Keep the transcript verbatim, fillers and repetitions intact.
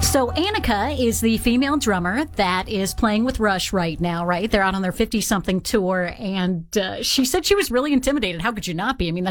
So Annika is the female drummer that is playing with Rush right now, right? They're out on their fifty-something tour, and uh, she said she was really intimidated. How could you not be? I mean,